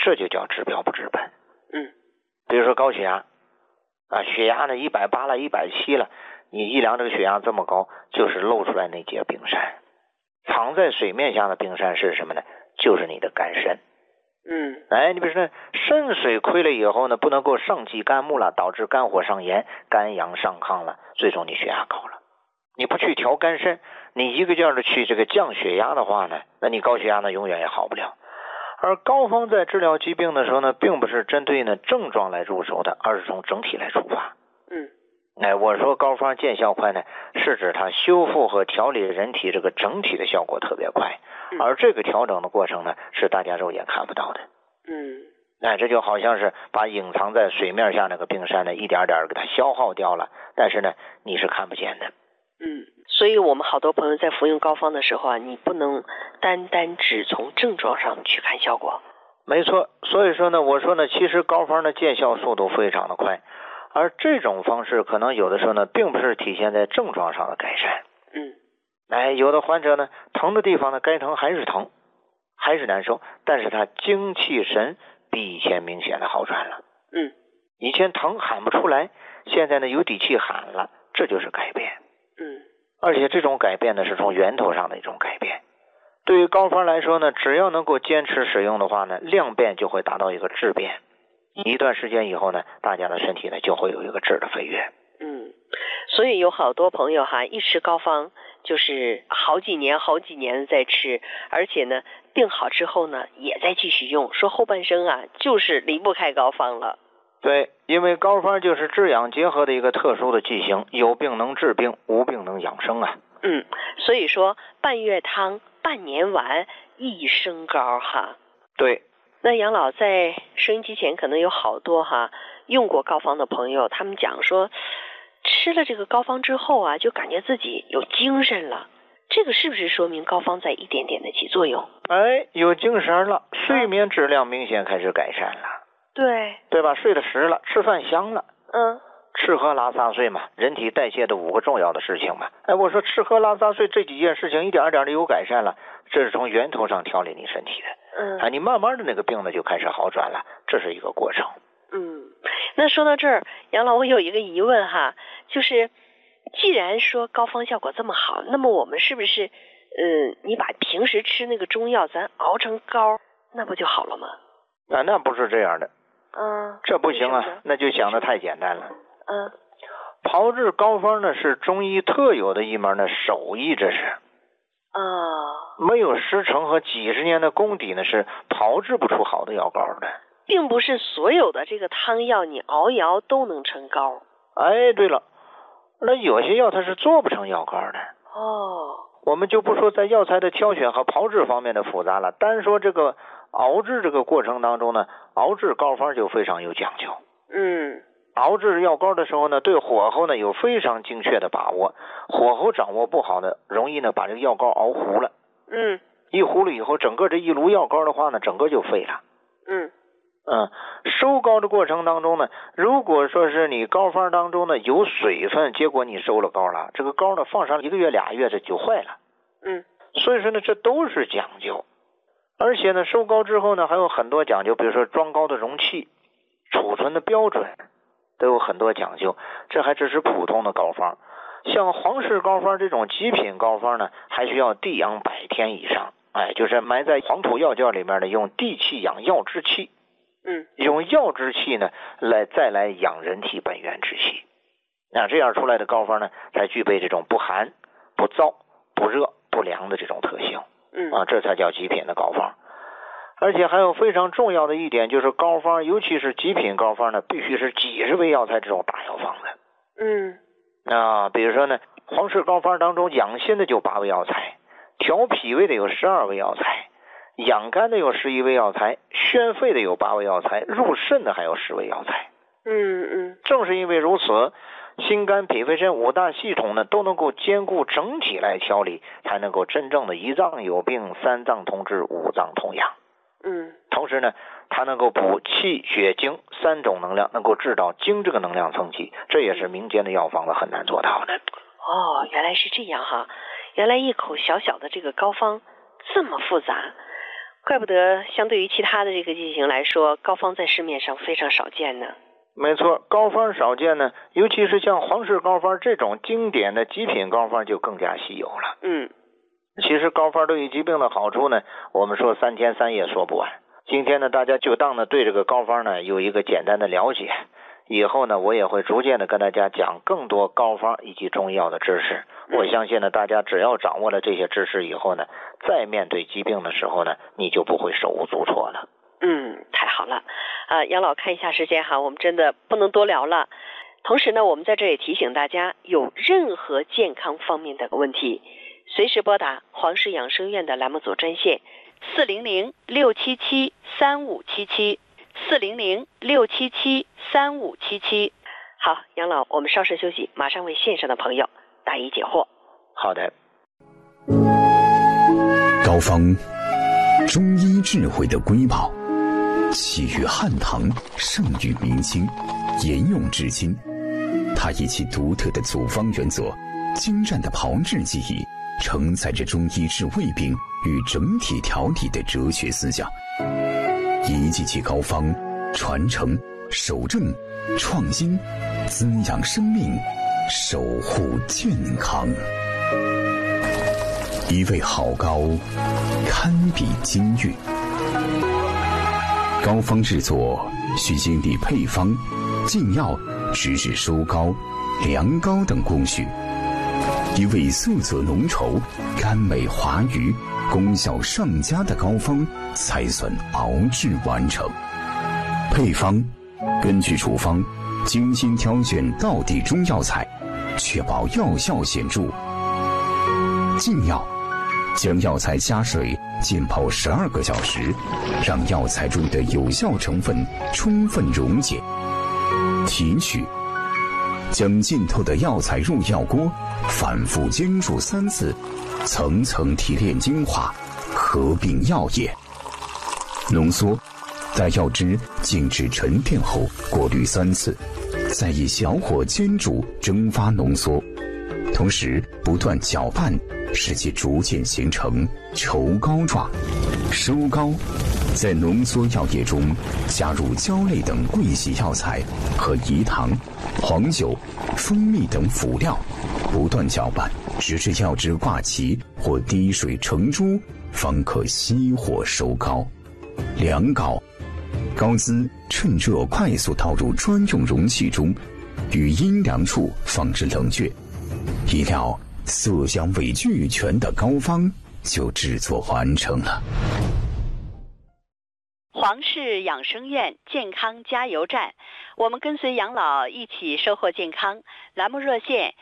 这就叫治标不治本。比如说高血压血压呢180了170了，你一量这个血压这么高，就是露出来那截冰山。藏在水面下的冰山是什么呢？就是你的肝肾。你比如说肾水亏了以后呢，不能够上济肝木了，导致肝火上炎，肝阳上亢了，最终你血压高了。你不去调肝肾，你一个劲儿的去这个降血压的话呢，那你高血压呢永远也好不了。而膏方在治疗疾病的时候呢，并不是针对呢症状来入手的，而是从整体来出发。我说膏方见效快呢，是指它修复和调理人体这个整体的效果特别快，而这个调整的过程呢，是大家肉眼看不到的。这就好像是把隐藏在水面下那个冰山呢，一点点给它消耗掉了，但是呢，你是看不见的。 所以我们好多朋友在服用膏方的时候啊，你不能单只从症状上去看效果。 没错，所以说呢，我说呢，其实膏方的见效速度非常的快，而这种方式可能有的时候呢，并不是体现在症状上的改善。有的患者呢，疼的地方呢，该疼还是疼，还是难受，但是他精气神比以前明显的好转了。以前疼喊不出来，现在呢有底气喊了，这就是改变。而且这种改变呢，是从源头上的一种改变。对于膏方来说呢，只要能够坚持使用的话呢，量变就会达到一个质变。一段时间以后呢，大家的身体呢就会有一个质的飞跃。 所以有好多朋友一吃膏方就是好几年在吃，而且呢病好之后呢也在继续用，说后半生就是离不开膏方了。 对，因为膏方就是治养结合的一个特殊的剂型，有病能治病，无病能养生啊。 所以说半月汤半年丸一生膏对。 那杨老在收音机前可能有好多用过膏方的朋友，他们讲说吃了这个膏方之后就感觉自己有精神了，这个是不是说明膏方在一点点的起作用？ 有精神了，睡眠质量明显开始改善了。对吧？睡得实了，吃饭香了。吃喝拉撒睡嘛，人体代谢的5个重要的事情嘛。我说吃喝拉撒睡这几件事情一点点的有改善了，这是从源头上调理你身体的。你慢慢的那个病呢就开始好转了，这是一个过程。 那说到这儿，杨老，我有一个疑问就是既然说膏方效果这么好，那么我们是不是你把平时吃那个中药咱熬成膏，那不就好了吗？ 那不是这样的。这不行那就想得太简单了。炮制膏方呢是中医特有的一门的手艺，这是。没有师承和几十年的功底呢，是炮制不出好的药膏的。 并不是所有的这个汤药你熬一熬都能成膏。 对了，那有些药它是做不成药膏的。我们就不说在药材的挑选和炮制方面的复杂了，单说这个熬制这个过程当中呢，熬制膏方就非常有讲究。熬制药膏的时候呢，对火候呢有非常精确的把握，火候掌握不好呢，容易呢把这个药膏熬糊了。一糊了以后，整个这一炉药膏的话呢，整个就废了。收膏的过程当中呢，如果说是你膏方当中呢有水分，结果你收了膏了，这个膏呢放上1个月2月这就坏了。所以说呢，这都是讲究。而且呢，收膏之后呢还有很多讲究，比如说装膏的容器、储存的标准都有很多讲究，这还只是普通的膏方。像皇氏膏方这种极品膏方呢，还需要地养100天以上。就是埋在黄土药窖里面呢，用地气养药之气。用药之气呢再来养人体本源之气。这样出来的膏方呢，才具备这种不寒、不燥、不热、不凉的这种特性。这才叫极品的膏方。而且还有非常重要的一点，就是膏方，尤其是极品膏方呢，必须是几十味药材这种大药方的。比如说呢，皇氏膏方当中养心的就8味药材，调脾胃的有12味药材，养肝的有11味药材，宣肺的有8味药材，入肾的还有10味药材。正是因为如此，心肝脾肺肾5大系统呢都能够兼顾整体来调理，才能够真正的1脏有病3脏同治5脏同养。同时呢，它能够补气血精3种能量，能够治到精这个能量层级，这也是民间的药方子很难做到的。 原来是这样原来一口小小的这个膏方这么复杂。 怪不得相对于其他的这个剂型来说，膏方在市面上非常少见呢。 没错，膏方少见呢，尤其是像皇氏膏方这种经典的极品膏方就更加稀有了。其实膏方对于疾病的好处呢，我们说3天3夜说不完。今天呢，大家就当呢对这个膏方呢有一个简单的了解，以后呢我也会逐渐的跟大家讲更多膏方以及中药的知识。我相信呢，大家只要掌握了这些知识以后呢，在面对疾病的时候呢，你就不会手无足措了。 太好了。杨老看一下时间哈，我们真的不能多聊了。同时呢，我们在这里提醒大家，有任何健康方面的问题，随时拨打皇氏养生院的栏目组专线400-677-3577 400-677-3577。好，杨老，我们稍事休息，马上为线上的朋友答疑解惑。 好的。 膏方，中医智慧的瑰宝，起于汉唐，盛于明清，沿用至今。它以其独特的组方原则、精湛的炮制技艺，承载着中医治胃病与整体调理的哲学思想，以及其膏方传承、守正、创新，滋养生命，守护健康。一味好膏，堪比金玉。膏方制作需经历配方、进药、直至收膏、量膏等工序，一味色泽浓稠、甘美滑余、功效上佳的膏方才算熬制完成。配方根据处方精心挑选道地中药材，确保药效显著。进药将药材加水浸泡12个小时，让药材中的有效成分充分溶解。提取将浸透的药材入药锅，反复煎煮3次，层层提炼精华，合并药液。浓缩待药汁静置沉淀后，过滤3次，再以小火煎煮蒸发浓缩，同时不断搅拌，使其逐渐形成稠膏状。收膏在浓缩药液中加入胶类等桂系药材和饴糖、黄酒、蜂蜜等辅料，不断搅拌，直至药汁挂齐或滴水成珠，方可熄火收膏。凉膏，膏滋趁热快速倒入专用容器中，于阴凉处放置冷却，一料色香味俱全的膏方就制作完成了。 皇氏养生院健康加油站，我们跟随杨老一起收获健康。栏目热线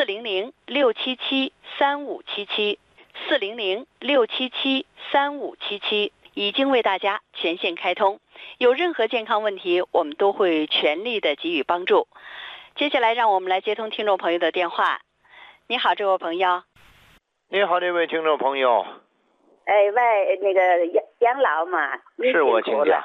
400-677-3577 400-677-3577，已经为大家全线开通。有任何健康问题，我们都会全力的给予帮助。接下来让我们来接通听众朋友的电话。你好，这位朋友。 你好，这位听众朋友。 喂，那个杨老嘛， 是我请讲。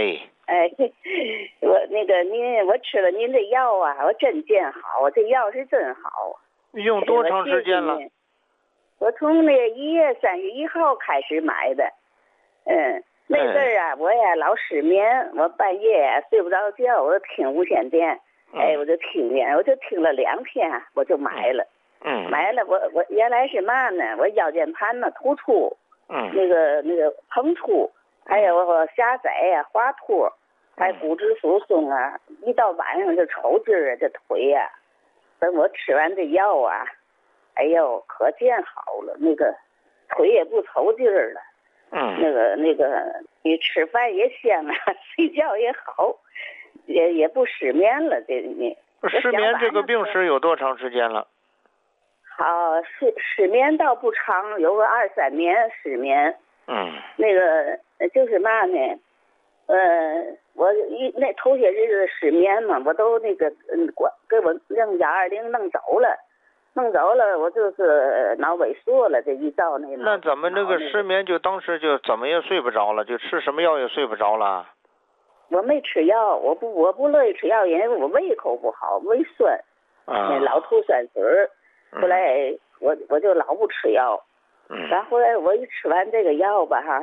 我吃了您的药啊，我真见好，我这药是真好。 用多长时间了？ 我从那个1月3月1号开始买的。那阵儿啊，我也老失眠，我半夜睡不着觉，我就听无线电，我就听了2天，我就买了。买了，我原来是嘛呢？我腰间盘呢突出。那个膨出，还有我狭窄呀、滑脱，还骨质疏松啊，一到晚上就抽筋儿啊，这腿呀。等我吃完这药啊，哎呦，可见好了，那个腿也不抽筋儿了。那个，你吃饭也香啊，睡觉也好，也不失眠了。这你失眠这个病史有多长时间了？ 好，失眠倒不长，有个2、3年失眠。那个就是嘛呢，我那头些日子失眠嘛，我都那个给我扔120弄走了，我就是脑萎缩了，这一到那怎么那个失眠就当时就怎么也睡不着了，就吃什么药也睡不着了？ 我没吃药，我不乐意吃药，因为我胃口不好，胃酸，老吐酸水儿。后来我就老不吃药，然后后来我一吃完这个药吧哈，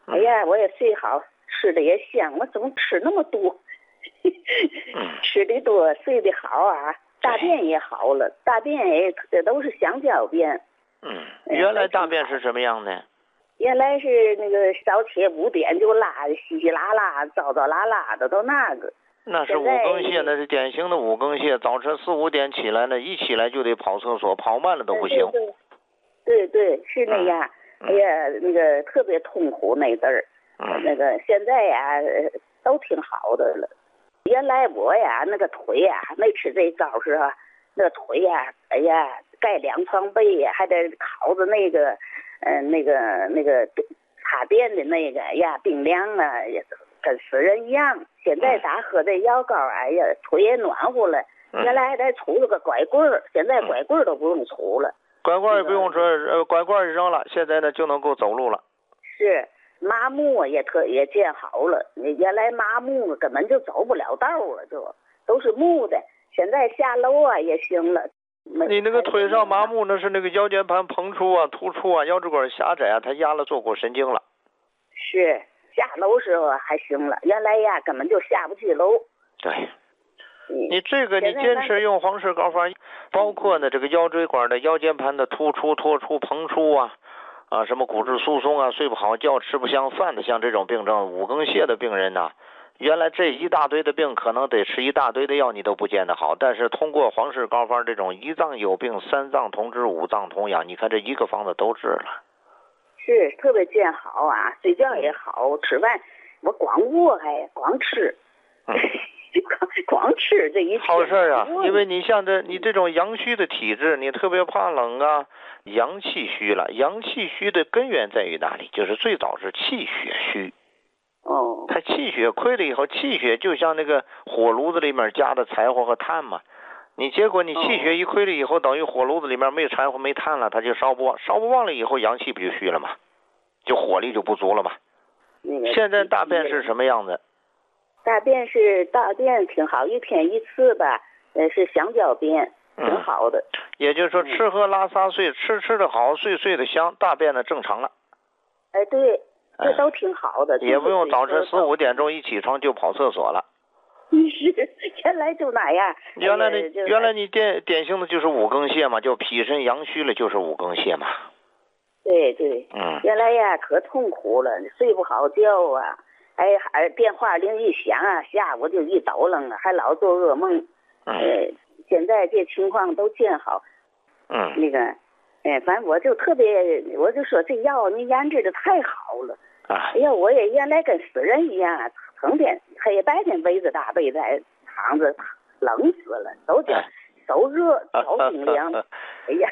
哎呀，我也睡好，吃的也香，我怎么吃那么多？吃的多，睡得好啊，大便也好了，大便也都是香蕉便。 原来大便是什么样的？ 原来是那个早起5点就拉，稀稀拉拉、糟糟拉拉的，都那个。 那是五更泻，那是典型的五更泻。早晨4、5点起来呢，一起来就得跑厕所，跑慢了都不行。 对，是那样。哎呀，那个特别痛苦那阵儿。那个现在呀，都挺好的了。原来我呀，那个腿呀，没吃这招时候，那腿呀，哎呀，盖2床被呀，还得靠着那个插电的那个呀，冰凉啊，也跟死人一样。现在咋喝这药膏，哎呀，腿也暖和了。原来还得杵了个拐棍儿，现在拐棍儿都不用杵了。 拐棍也不用说，拐棍扔了，现在呢就能够走路了。 是。麻木也见好了，原来麻木根本就走不了道了，都是木的。现在下楼啊也行了。 你那个腿上麻木，那是那个腰间盘膨出啊、突出啊、腰椎管狭窄啊，它压了坐骨神经了。 是下楼时候还行了，原来呀根本就下不去楼。 对。你这个你坚持用黄氏膏方，包括呢这个腰椎管的腰间盘的突出、脱出、膨出啊，什么骨质疏松啊，睡不好觉、吃不香饭的，像这种病症，五更泻的病人呢，原来这一大堆的病可能得吃一大堆的药，你都不见得好。但是通过黄氏膏方这种1脏有病3脏同治5脏同养，你看这一个方子都治了。 是特别见好啊，睡觉也好，吃饭我光饿还光吃。光吃这一天好事啊！因为你像你这种阳虚的体质，你特别怕冷啊，阳气虚了。阳气虚的根源在于哪里？就是最早是气血虚。它气血亏了以后，气血就像那个火炉子里面加的柴火和炭嘛。结果你气血一亏了以后，等于火炉子里面没柴火没炭了，它就烧不旺了以后，阳气不就虚了嘛，就火力就不足了嘛。现在大便是什么样子？ 大便挺好，1天1次吧，是香蕉便，挺好的。 也就是说，吃喝拉撒睡，吃的好，睡的香，大便呢正常了。 哎，对，这都挺好的。 也不用早晨4、5点钟一起床就跑厕所了。 是，原来就那样。 原来你典型的就是五更泻嘛，就脾肾阳虚了，就是五更泻嘛。 对。原来呀可痛苦了，睡不好觉啊。还电话铃一响啊，下午就一抖楞啊，还老做噩梦。现在这情况都见好。那个，反正我就说这药你研制的太好了。哎呀，我也原来跟死人一样，成天黑白天围着大被在躺着，冷死了，都叫手热脚冰凉。哎呀，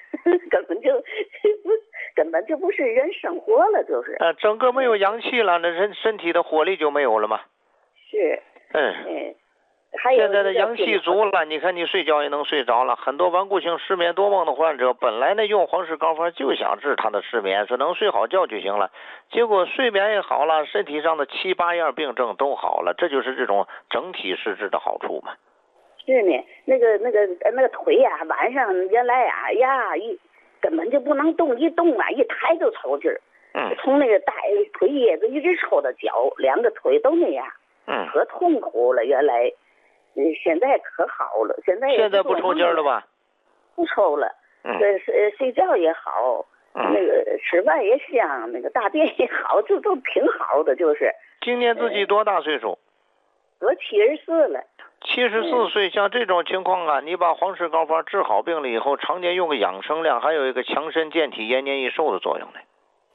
根本就不是人生活了，就是。 整个没有阳气了，那人身体的火力就没有了嘛。 是。还有现在的阳气足了，你看你睡觉也能睡着了。很多顽固性失眠多梦的患者，本来呢用黄氏膏方就想治他的失眠，说能睡好觉就行了。结果睡眠也好了，身体上的7、8样病症都好了，这就是这种整体施治的好处嘛。 是呢，那个腿呀，晚上原来根本就不能动，一动啊，一抬就抽筋儿。从那个大腿叶子一直抽到脚，2个腿都那样。可痛苦了，原来。现在可好了，现在不抽筋了吧？ 不抽了。睡觉也好，那个吃饭也香，那个大便也好，这都挺好的，就是。 今年自己多大岁数？ 我74了。 74岁，像这种情况啊，你把黄氏膏方治好病了以后，常年用个养生量，还有一个强身健体、延年益寿的作用呢。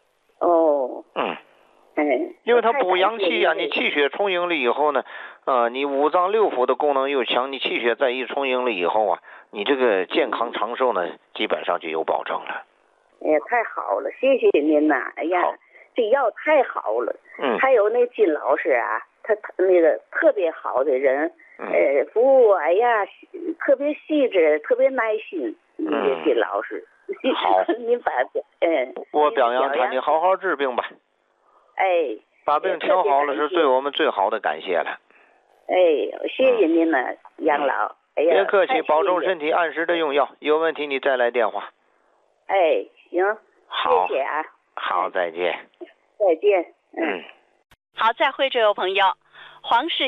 因为它补阳气啊，你气血充盈了以后呢，你5脏6腑的功能又强，你气血再一充盈了以后啊，你这个健康长寿呢，基本上就有保证了。 哎呀，太好了，谢谢您呐！哎呀，这药太好了。还有那金老师啊，他那个特别好的人，服务哎呀，特别细致，特别耐心。金老师， 好， 您把我表扬他，你好好治病吧。把病调好了是对我们最好的感谢了。 谢谢您呢，杨老。 别客气，保重身体，按时的用药，有问题你再来电话。 行， 好， 谢谢啊。 好，再见。 再见。 嗯。 好，再会，这位朋友，黄氏